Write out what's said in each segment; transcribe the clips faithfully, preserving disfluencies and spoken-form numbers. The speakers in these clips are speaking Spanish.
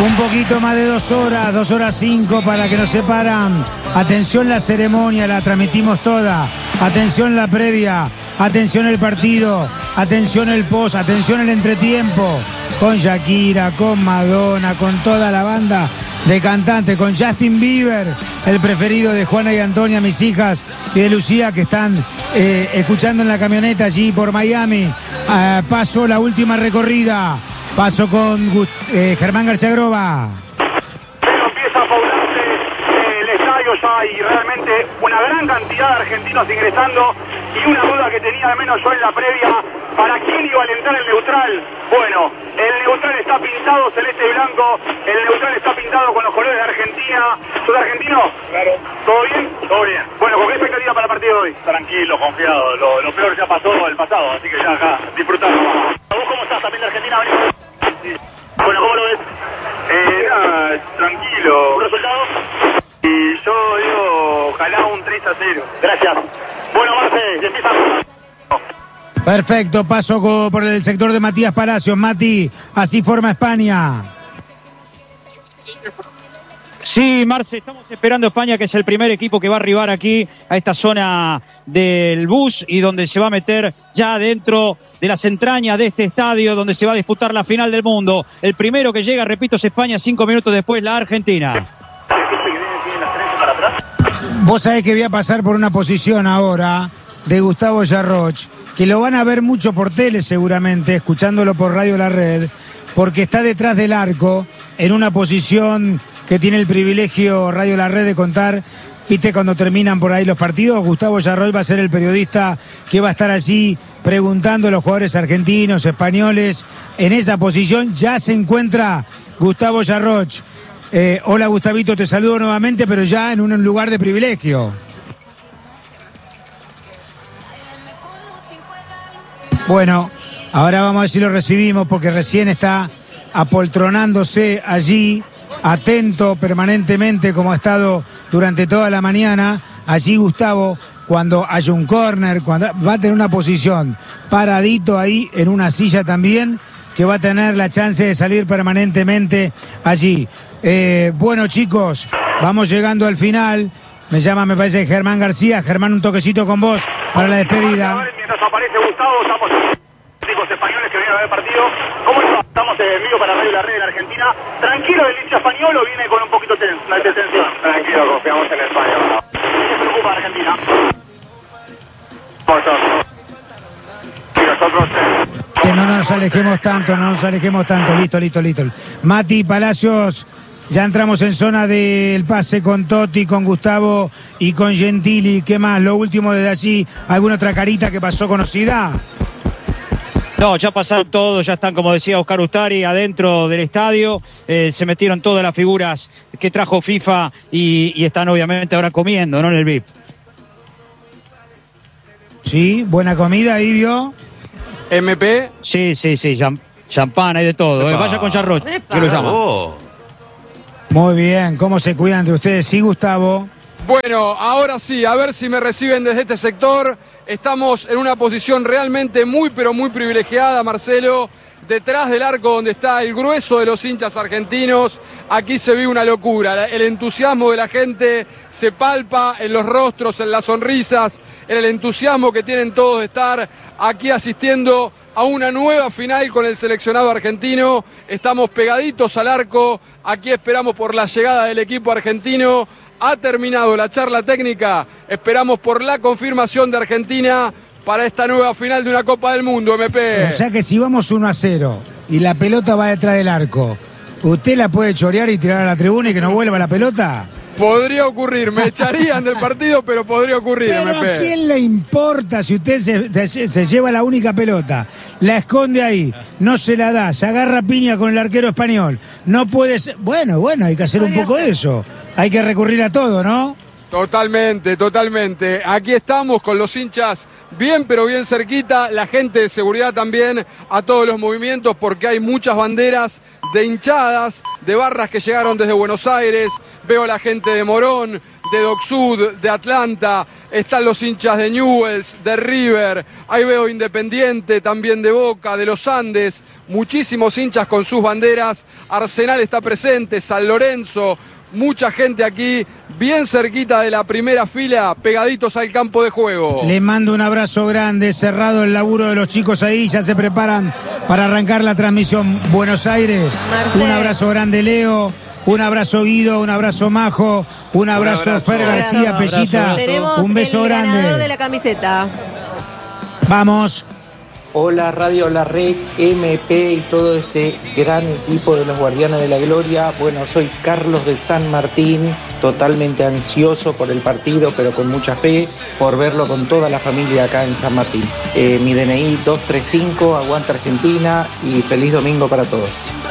Un poquito más de dos horas, dos horas cinco para que nos separan. Atención la ceremonia, la transmitimos toda. Atención la previa, atención el partido, atención el post, atención el entretiempo. Con Shakira, con Madonna, con toda la banda de cantantes, con Justin Bieber, el preferido de Juana y Antonia, mis hijas, y de Lucía, que están eh, escuchando en la camioneta allí por Miami. Uh, paso la última recorrida. Paso con eh, Germán García Groba. Pero empieza a poblarse el estadio ya y realmente una gran cantidad de argentinos ingresando, y una duda que tenía al menos yo en la previa, ¿para quién iba a alentar el neutral? Bueno, el neutral está pintado celeste y blanco, el neutral está pintado con los colores de Argentina. ¿Sos argentino? Claro. ¿Todo bien? Todo bien. Bueno, ¿con qué expectativa para el partido de hoy? Tranquilo, confiado, lo, lo peor ya pasó el pasado, así que ya acá, disfrutando. ¿Vos cómo estás también de Argentina? Bueno, ¿cómo lo ves? Eh, nada, tranquilo. ¿Un resultado? Y yo digo, ojalá un tres a cero. Gracias. Bueno, Marce, se empieza a... Perfecto, paso por el sector de Matías Palacios. Mati, así forma España. Sí, Marce, estamos esperando a España, que es el primer equipo que va a arribar aquí a esta zona del bus y donde se va a meter ya dentro de las entrañas de este estadio donde se va a disputar la final del mundo. El primero que llega, repito, es España, cinco minutos después la Argentina. Vos sabés que voy a pasar por una posición ahora de Gustavo Yarroch, que lo van a ver mucho por tele seguramente, escuchándolo por Radio La Red, porque está detrás del arco, en una posición que tiene el privilegio Radio La Red de contar. Viste, cuando terminan por ahí los partidos, Gustavo Yarroch va a ser el periodista que va a estar allí preguntando a los jugadores argentinos, españoles. En esa posición ya se encuentra Gustavo Yarroch. Eh, hola Gustavito, te saludo nuevamente, pero ya en un lugar de privilegio. Bueno, ahora vamos a ver si lo recibimos, porque recién está apoltronándose allí, atento permanentemente como ha estado durante toda la mañana. Allí Gustavo, cuando haya un córner, cuando va a tener una posición paradito ahí en una silla también, que va a tener la chance de salir permanentemente allí. Eh, bueno, chicos, vamos llegando al final. Me llama, me parece, Germán García. Germán, un toquecito con vos para la despedida. Mientras aparece Gustavo, estamos chicos españoles que vienen a ver el partido. ¿Cómo estamos? Estamos en vivo para Radio La Red de la Argentina. ¿Tranquilo el hincha español o viene con un poquito de tensión? Tranquilo, confiamos en España. ¿Qué se preocupa Argentina? Y nosotros... Que no nos alejemos tanto, no nos alejemos tanto. Listo, listo, listo. Mati Palacios, ya entramos en zona del pase con Totti, con Gustavo y con Gentili. ¿Qué más? Lo último desde allí, ¿alguna otra carita que pasó conocida? No, ya pasaron todos, ya están, como decía Oscar Ustari, adentro del estadio. Eh, se metieron todas las figuras que trajo FIFA y, y están obviamente ahora comiendo, ¿no? En el V I P. Sí, buena comida, Ibio. M P. Sí, sí, sí, champán, hay de todo. Eh. Vaya con Yarroch, que lo llama. Oh. Muy bien, ¿cómo se cuidan de ustedes? Sí, Gustavo. Bueno, ahora sí, a ver si me reciben desde este sector. Estamos en una posición realmente muy, pero muy privilegiada, Marcelo. Detrás del arco donde está el grueso de los hinchas argentinos, aquí se vive una locura. El entusiasmo de la gente se palpa en los rostros, en las sonrisas, en el entusiasmo que tienen todos de estar aquí asistiendo a una nueva final con el seleccionado argentino. Estamos pegaditos al arco, aquí esperamos por la llegada del equipo argentino. Ha terminado la charla técnica, esperamos por la confirmación de Argentina para esta nueva final de una Copa del Mundo, M P. O sea que si vamos uno a cero y la pelota va detrás del arco, ¿usted la puede chorear y tirar a la tribuna y que no vuelva la pelota? Podría ocurrir, me echarían del partido, pero podría ocurrir, pero M P. ¿a quién le importa si usted se, se, se lleva la única pelota, la esconde ahí, no se la da, se agarra piña con el arquero español? No puede ser... Bueno, bueno, hay que hacer un poco de eso. Hay que recurrir a todo, ¿no? Totalmente, totalmente. Aquí estamos con los hinchas bien, pero bien cerquita. La gente de seguridad también a todos los movimientos, porque hay muchas banderas de hinchadas, de barras que llegaron desde Buenos Aires. Veo a la gente de Morón, de Dock Sud, de Atlanta, están los hinchas de Newell's, de River, ahí veo Independiente, también de Boca, de los Andes, muchísimos hinchas con sus banderas, Arsenal está presente, San Lorenzo, mucha gente aquí, bien cerquita de la primera fila, pegaditos al campo de juego. Le mando un abrazo grande, cerrado el laburo de los chicos ahí, ya se preparan para arrancar la transmisión Buenos Aires. Marcel. Un abrazo grande, Leo. Un abrazo, Guido, un abrazo, Majo, un abrazo, un abrazo. Fer García, Pellita, un beso el grande. Ganador de la camiseta. Vamos. Hola Radio La Red, M P y todo ese gran equipo de los Guardianes de la Gloria. Bueno, soy Carlos de San Martín, totalmente ansioso por el partido, pero con mucha fe por verlo con toda la familia acá en San Martín. Eh, mi D N I dos tres cinco, aguanta Argentina y feliz domingo para todos.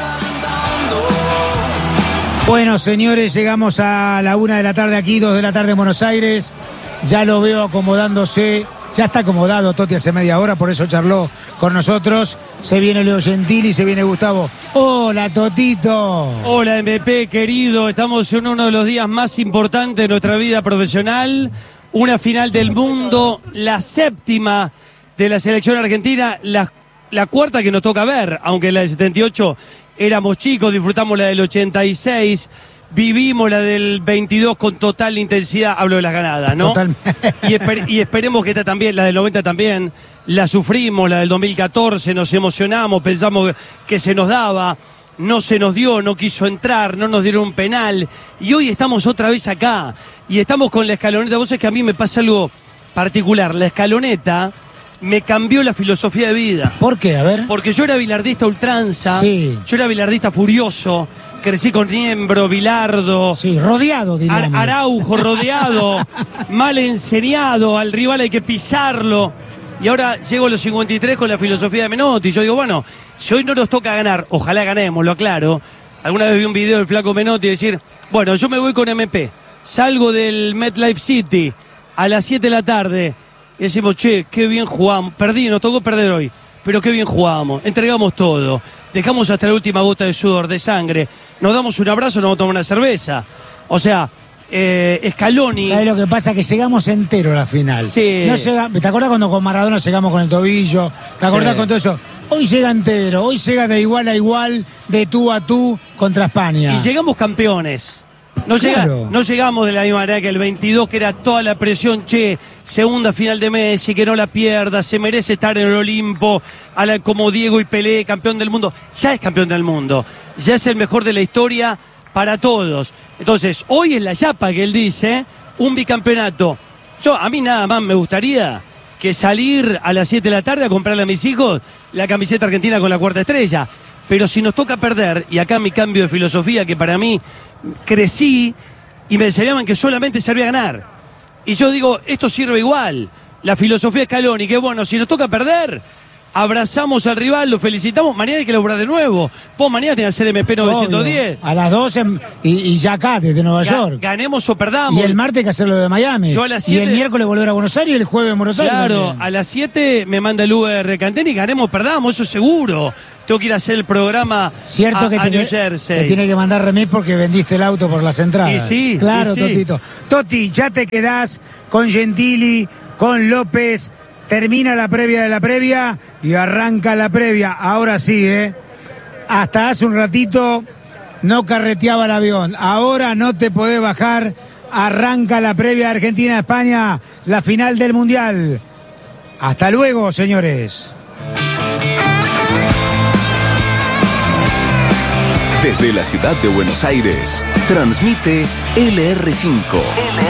Bueno, señores, llegamos a la una de la tarde aquí, dos de la tarde en Buenos Aires. Ya lo veo acomodándose. Ya está acomodado Totti hace media hora, por eso charló con nosotros. Se viene Leo Gentili, se viene Gustavo. ¡Hola, Totito! Hola, M P, querido. Estamos en uno de los días más importantes de nuestra vida profesional. Una final del mundo, la séptima de la selección argentina, la, la cuarta que nos toca ver, aunque la del setenta y ocho éramos chicos, disfrutamos la del ochenta y seis. Vivimos la del veintidós con total intensidad, hablo de las ganadas, ¿no? Totalmente. Y, esper y esperemos que esta también, la del noventa también, la sufrimos, la del dos mil catorce, nos emocionamos, pensamos que se nos daba, no se nos dio, no quiso entrar, no nos dieron un penal, y hoy estamos otra vez acá, y estamos con la escaloneta. Vos sabés que a mí me pasa algo particular, la escaloneta me cambió la filosofía de vida. ¿Por qué? A ver. Porque yo era bilardista ultranza, sí. Yo era bilardista furioso, crecí con Niembro, Bilardo. Sí, rodeado, digamos. Ar Araujo, rodeado, mal enseñado, al rival hay que pisarlo. Y ahora llego a los cincuenta y tres con la filosofía de Menotti. Y yo digo, bueno, si hoy no nos toca ganar, ojalá ganemos, lo aclaro. Alguna vez vi un video del flaco Menotti decir, bueno, yo me voy con M P, salgo del MetLife City a las siete de la tarde. Y decimos, che, qué bien jugamos. Perdí, nos tocó perder hoy, pero qué bien jugamos. Entregamos todo. Dejamos hasta la última gota de sudor, de sangre. Nos damos un abrazo, nos vamos a tomar una cerveza. O sea, eh, Scaloni... ¿Sabes lo que pasa? Que llegamos entero a la final. Sí. No llega... ¿Te acordás cuando con Maradona llegamos con el tobillo? ¿Te acordás sí. con todo eso? Hoy llega entero, hoy llega de igual a igual, de tú a tú contra España. Y llegamos campeones. No, claro. llega, no llegamos de la misma manera que el veintidós, que era toda la presión, che, segunda final de Messi, que no la pierda, se merece estar en el Olimpo, a la, como Diego y Pelé, campeón del mundo. Ya es campeón del mundo, ya es el mejor de la historia para todos. Entonces, hoy es la yapa que él dice, un bicampeonato. Yo, a mí nada más me gustaría que salir a las siete de la tarde a comprarle a mis hijos la camiseta argentina con la cuarta estrella. Pero si nos toca perder, y acá mi cambio de filosofía, que para mí crecí y me enseñaban que solamente servía ganar. Y yo digo, esto sirve igual. La filosofía de Scaloni, que bueno, si nos toca perder, abrazamos al rival, lo felicitamos, mañana hay que lograr de nuevo. Vos mañana tenés que hacer M P novecientos diez. A las doce y, y ya acá, desde Nueva Ga York. Ganemos o perdamos. Y el martes hay que hacerlo de Miami. Yo a las siete... Y siete... el miércoles volver a Buenos Aires y el jueves en Buenos Aires. Claro, también. A las siete me manda el Uber Recanteni y ganemos o perdamos, eso seguro. Tengo que ir a hacer el programa Cierto a, que a tiene, New Jersey. Te tiene que mandar remis porque vendiste el auto por las entradas. Y sí, claro, y sí. Totito. Toti, ya te quedás con Gentili, con López. Termina la previa de la previa y arranca la previa. Ahora sí, ¿eh? Hasta hace un ratito no carreteaba el avión. Ahora no te podés bajar. Arranca la previa Argentina-España, la final del Mundial. Hasta luego, señores. Desde la ciudad de Buenos Aires, transmite L R cinco. L R cinco.